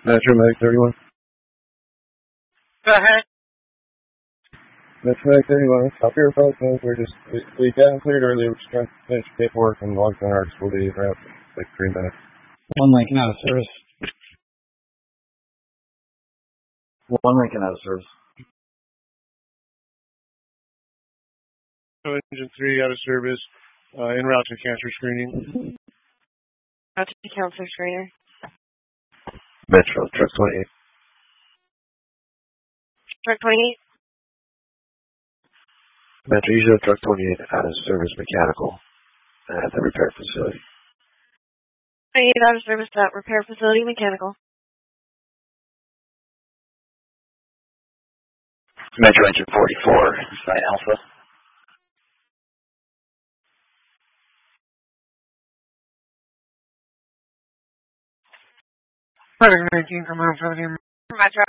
Metro Medic 31. Go ahead. Metro Medic 31. Stop your phone. We got him cleared earlier. We're just trying to finish paperwork and log on our school day around like 3 minutes. One Lincoln out of service. One Lincoln out of service. Engine 3 out of service. En route to cancer screening. Route to cancer screener. Metro, truck 28. Truck 28. Metro, usually truck 28 out of service mechanical at the repair facility. 28 out of service at repair facility mechanical. Metro engine 44, site Alpha. Metro.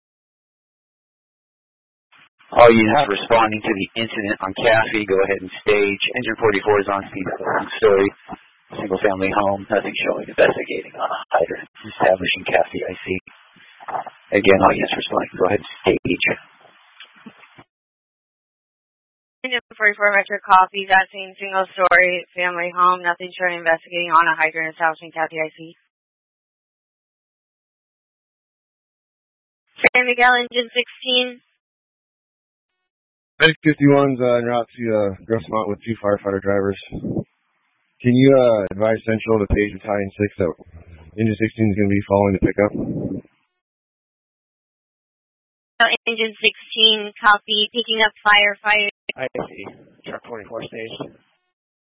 All units responding to the incident on Caffey, go ahead and stage. Engine 44 is on speed for the story. Single family home, nothing showing. Investigating on a hydrant. Establishing Caffey IC. Again, all units responding, go ahead and stage. Engine 44 Metro copy, that same single story family home, nothing showing. Investigating on a hydrant. Establishing Caffey IC. San Miguel engine 16. Medic 51's en route to Grossmont with 2 firefighter drivers. Can you advise Central to page Battalion 6 that engine 16 is going to be following the pickup? So engine 16 copy, picking up firefighter. I see. Truck 24 stage.